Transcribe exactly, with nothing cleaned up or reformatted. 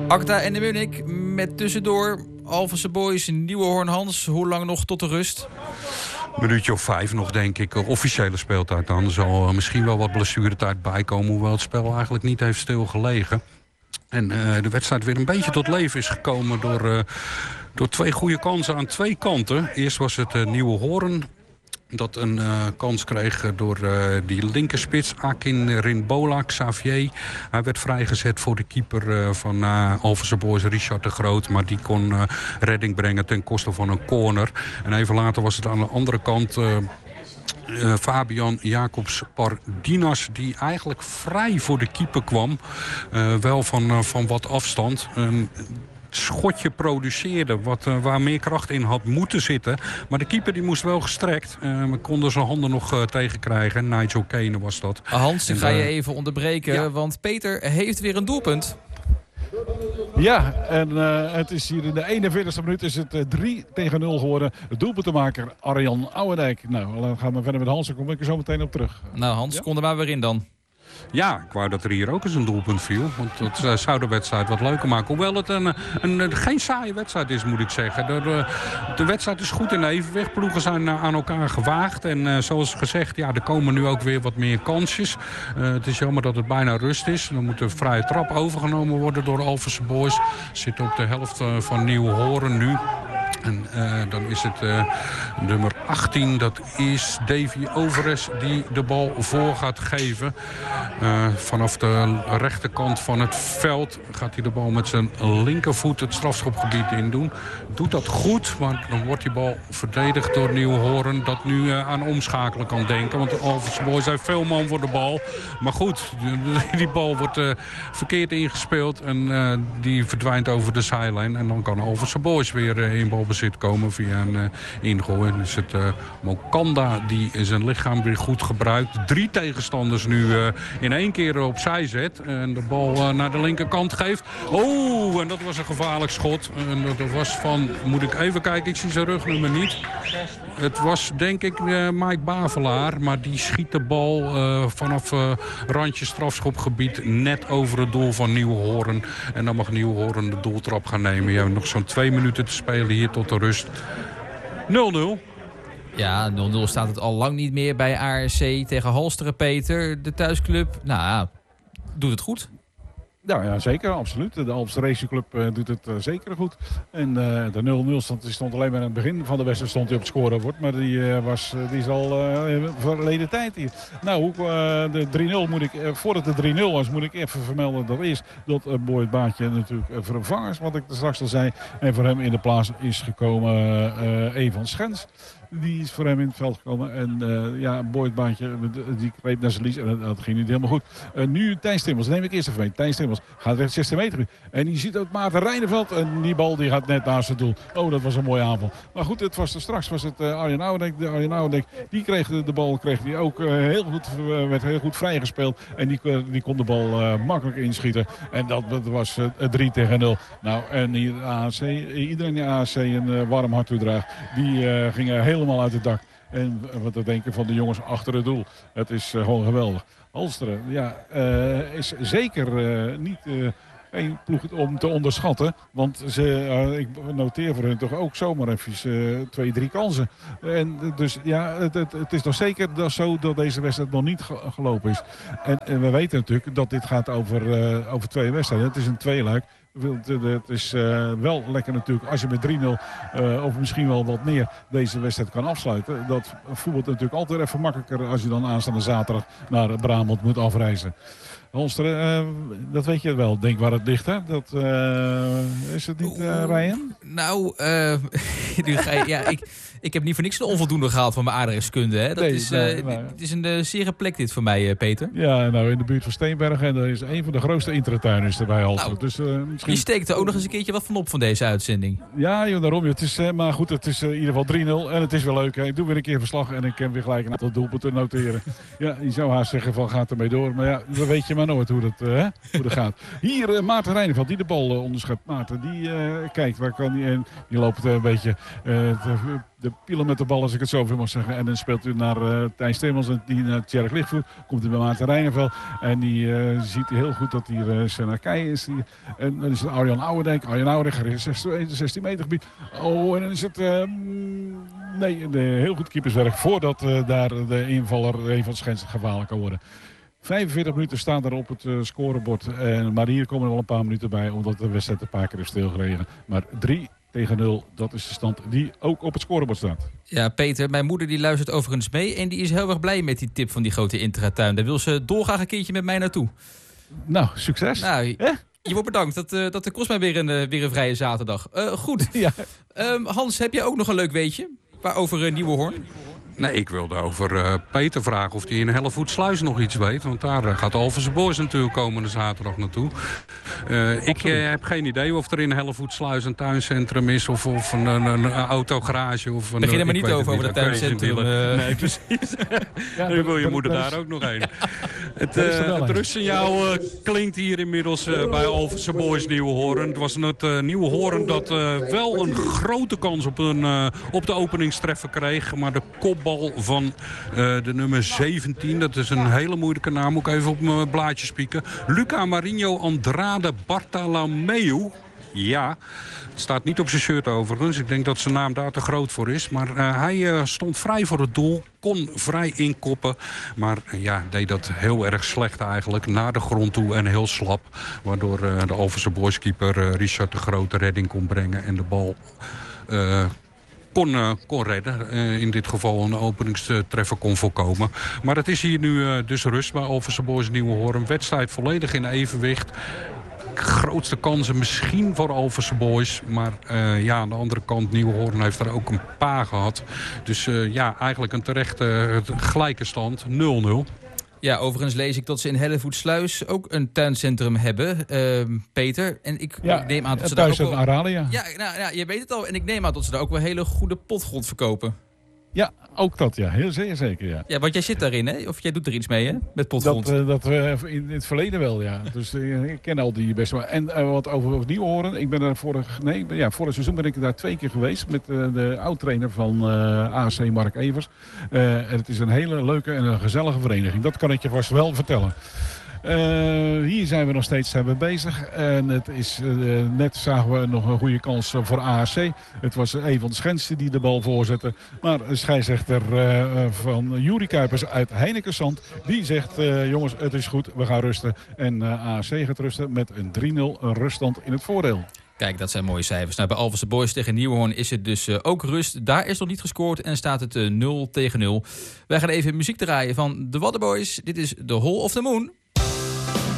Acta en de Munnik met tussendoor Alphense Boys, Nieuwenhoorn Hans. Hoe lang nog tot de rust? Een minuutje of vijf nog, denk ik. Officiële speeltijd dan. Er zal uh, misschien wel wat blessuretijd bijkomen, hoewel het spel eigenlijk niet heeft stilgelegen. En uh, de wedstrijd weer een beetje tot leven is gekomen door, uh, door twee goede kansen aan twee kanten. Eerst was het uh, Nieuwenhoorn dat een uh, kans kreeg door uh, die linkerspits Akin Rinbola, Xavier. Hij werd vrijgezet voor de keeper uh, van uh, Alphense Boys, Richard de Groot. Maar die kon uh, redding brengen ten koste van een corner. En even later was het aan de andere kant Uh, Uh, Fabian Jacobs Pardinas, die eigenlijk vrij voor de keeper kwam. Uh, wel van, uh, van wat afstand. Een schotje produceerde wat, uh, waar meer kracht in had moeten zitten. Maar de keeper die moest wel gestrekt. Uh, we konden zijn handen nog uh, tegenkrijgen. Nigel Kane was dat. Hans, ik en, ga je uh, even onderbreken. Ja. Want Peter heeft weer een doelpunt. Ja, en uh, het is hier in de eenenveertigste minuut is het uh, drie tegen nul geworden. Het doelpuntenmaker Arjan Ouwendijk. Nou, dan gaan we verder met Hans. Dan kom ik er zo meteen op terug. Nou Hans, Ja? kom er maar weer in dan. Ja, ik wou dat er hier ook eens een doelpunt viel. Want dat uh, zou de wedstrijd wat leuker maken. Hoewel het een, een, een, geen saaie wedstrijd is, moet ik zeggen. De, de, de wedstrijd is goed in evenwicht. Ploegen zijn uh, aan elkaar gewaagd. En uh, zoals gezegd, ja, er komen nu ook weer wat meer kansjes. Uh, het is jammer dat het bijna rust is. Dan moet de vrije trap overgenomen worden door de Alphense Boys. Zit op de helft uh, van Nieuwenhoorn nu. En uh, dan is het uh, nummer achttien, dat is Davy Overes die de bal voor gaat geven. Uh, vanaf de rechterkant van het veld gaat hij de bal met zijn linkervoet het strafschopgebied in doen. Doet dat goed, maar dan wordt die bal verdedigd door Nieuwenhoorn, dat nu uh, aan omschakelen kan denken. Want de Alphense Boys heeft veel man voor de bal. Maar goed, die, die bal wordt uh, verkeerd ingespeeld en uh, die verdwijnt over de zijlijn. En dan kan Alphense Boys weer uh, in balbezit komen via een uh, ingooi. Dan is het uh, Mokanda die zijn lichaam weer goed gebruikt. Drie tegenstanders nu uh, in één keer opzij zet. En de bal uh, naar de linkerkant geeft. Oh, en dat was een gevaarlijk schot. En dat was van, moet ik even kijken, ik zie zijn rugnummer niet. Het was denk ik uh, Mike Bavelaar. Maar die schiet de bal uh, vanaf uh, randje strafschopgebied net over het doel van Nieuwenhoorn. En dan mag Nieuwenhoorn de doeltrap gaan nemen. Je hebt nog zo'n twee minuten te spelen hier tot de rust. nul nul. Ja, nul nul staat het al lang niet meer bij A R C tegen Halsteren, Peter. De thuisclub, nou, doet het goed. Nou ja, zeker, absoluut. De Alphense Racing Club uh, doet het uh, zeker goed. En uh, de nul nul stond, stond alleen maar aan het begin van de wedstrijd stond hij op het scorebord. Maar die, uh, was, uh, die is al uh, verleden tijd hier. Nou, uh, de drie nul moet ik, uh, voordat de drie nul was, moet ik even vermelden dat is dat uh, Boyd Baatje natuurlijk uh, vervanger is, wat ik straks al zei. En voor hem in de plaats is gekomen uh, Evan Schens. Die is voor hem in het veld gekomen. En uh, ja, Boyd Baantje, die greep naar zijn lies. En dat, dat ging niet helemaal goed. Uh, nu Tijn Stimmels. Dat neem ik eerst even mee. Tijn Stimmels gaat recht zestien meter. En je ziet ook Maarten Rijneveld. En die bal die gaat net naast het doel. Oh, dat was een mooie aanval. Maar goed, het was er straks was het uh, Arjen Ouwendijk. De Arjen Ouwendijk, die kreeg de, de bal kreeg die ook uh, heel goed, uh, werd heel goed vrijgespeeld. En die, uh, die kon de bal uh, makkelijk inschieten. En dat, dat was uh, drie tegen nul. Nou, en hier A A C, iedereen die A A C een uh, warm hart toedraagt. Die uh, gingen helemaal uit het dak. En wat te denken van de jongens achter het doel. Het is uh, gewoon geweldig. Halsteren, ja, uh, is zeker uh, niet uh, een ploeg om te onderschatten. Want ze, uh, ik noteer voor hen toch ook zomaar even uh, twee, drie kansen. En dus ja, het, het, het is nog zeker dat zo dat deze wedstrijd nog niet ge- gelopen is. En, en we weten natuurlijk dat dit gaat over, uh, over twee wedstrijden. Het is een tweeluik. Het is uh, wel lekker natuurlijk als je met drie nul uh, of misschien wel wat meer deze wedstrijd kan afsluiten. Dat voetbalt natuurlijk altijd even makkelijker als je dan aanstaande zaterdag naar Brabant moet afreizen. Halsteren, uh, dat weet je wel, denk waar het ligt, hè? Dat, uh, is het niet, uh, Ryan? Nou, uh, nu ga je, ja, ik, ik heb niet voor niks een onvoldoende gehaald van mijn aardrijkskunde. Hè? Dat Nee, is, nee, uh, nee. Het is een uh, zere plek dit voor mij, uh, Peter. Ja, nou in de buurt van Steenbergen. En dat is een van de grootste intratuinen is er bij Halsteren. Nou, dus, uh, misschien... Je steekt er ook nog eens een keertje wat van op van deze uitzending. Ja, joh, daarom. Het is, uh, maar goed, het is uh, in ieder geval drie nul. En het is wel leuk. Hè? Ik doe weer een keer verslag en ik kan weer gelijk een aantal doelpunten noteren. Ja, je zou haast zeggen van gaat ermee door. Maar ja, dan weet je maar nooit hoe dat, uh, hoe dat gaat. Hier uh, Maarten Rijneveld, die de bal uh, onderschept. Maarten, die uh, kijkt waar kan hij. En die loopt uh, een beetje uh, te de pielen met de bal, als ik het zo even mag zeggen. En dan speelt u naar uh, Tijn Steemans en die naar Tjerk Lichtvoet. Komt hij bij Maarten Rijneveld. En die uh, ziet heel goed dat hier uh, Senakij is. Die, en dan is het Arjan Ouwendijk. Arjan Ouwendijk gaat in zestien meter gebied. Oh, en dan is het... Uh, nee, de, heel goed keeperswerk voordat uh, daar de invaller een van Schens gevaarlijk kan worden. vijfenveertig minuten staan er op het uh, scorebord. En, maar hier komen er wel een paar minuten bij, omdat de wedstrijd een paar keer is stilgelegen. Maar drie tegen nul, dat is de stand die ook op het scorebord staat. Ja, Peter, mijn moeder die luistert overigens mee. En die is heel erg blij met die tip van die grote Intratuin. Daar wil ze dolgraag een keertje met mij naartoe. Nou, succes. Nou, eh? Je wordt bedankt. Dat, uh, dat kost mij weer een, uh, weer een vrije zaterdag. Uh, goed. Ja. Um, Hans, heb jij ook nog een leuk weetje? Waarover uh, Nieuwehoorn? Nee, ik wilde over uh, Peter vragen of hij in Hellevoetsluis nog iets weet. Want daar uh, gaat Alphense Boys natuurlijk komende zaterdag naartoe. Uh, ik uh, heb geen idee of er in Hellevoetsluis een tuincentrum is. Of, of een, een, een autogarage. Of een, Begin er maar niet niet over, over het tuincentrum. Uh... Nee, precies. Ja, nu wil je moeder daar ook nog heen. Het, uh, het rustsignaal uh, klinkt hier inmiddels uh, bij Alphense Boys Nieuwehoorn. Het was het uh, Nieuwehoorn dat uh, wel een grote kans op, een, uh, op de openingstreffer kreeg. Maar de kopbal van uh, de nummer zeventien. Dat is een hele moeilijke naam. Moet ik even op mijn blaadje spieken. Luca Marinho Andrade Bartolomeu. Ja, het staat niet op zijn shirt overigens. Ik denk dat zijn naam daar te groot voor is. Maar uh, hij uh, stond vrij voor het doel. Kon vrij inkoppen. Maar uh, ja, deed dat heel erg slecht eigenlijk. Naar de grond toe en heel slap. Waardoor uh, de Alphense Boys keeper uh, Richard de Grote redding kon brengen. En de bal... Uh, Kon, uh, kon redden. Uh, in dit geval een openingstreffer kon voorkomen. Maar het is hier nu uh, dus rust bij Alphense Boys Nieuwehoorn. Wedstrijd volledig in evenwicht. Grootste kansen misschien voor Alphense Boys. Maar uh, ja, aan de andere kant, Nieuwehoorn heeft er ook een paar gehad. Dus uh, ja, eigenlijk een terechte uh, gelijke stand. nul nul. Ja, overigens lees ik dat ze in Hellevoetsluis ook een tuincentrum hebben, uh, Peter. En ik, ja, ik neem aan dat ze thuis daar ook wel... Aralia. Ja, nou, ja, je weet het al. En ik neem aan dat ze daar ook wel hele goede potgrond verkopen. Ja, ook dat, ja. Heel zeer zeker, ja. Ja, want jij zit daarin, hè? Of jij doet er iets mee, hè? Met potgrond. Dat, uh, dat uh, in het verleden wel, ja. Dus uh, ik ken al die best wel. En uh, wat over, over Nieuwehoorn. Ik ben er vorig, nee, ja, vorig seizoen ben ik daar twee keer geweest met uh, de oud-trainer van uh, A C Mark Evers. Uh, en het is een hele leuke en een gezellige vereniging. Dat kan ik je vast wel vertellen. Uh, hier zijn we nog steeds zijn we bezig. En het is, uh, net zagen we nog een goede kans voor A H C. Het was Evan Schensen die de bal voorzette. Maar een scheidsrechter uh, van Juri Kuipers uit Heinekenszand. Die zegt, uh, jongens, het is goed, we gaan rusten. En uh, A H C gaat rusten met een drie nul, een ruststand in het voordeel. Kijk, dat zijn mooie cijfers. Nou, bij Alphense Boys tegen Nieuwehoorn is het dus uh, ook rust. Daar is nog niet gescoord en staat het uh, nul tegen nul. Wij gaan even muziek draaien van de Waterboys. Dit is The Hole of the Moon.